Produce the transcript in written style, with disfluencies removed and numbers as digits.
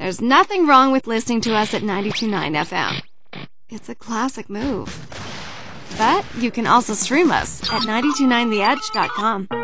There's nothing wrong with listening to us at 92.9 FM. It's a classic move. But you can also stream us at 929theedge.com.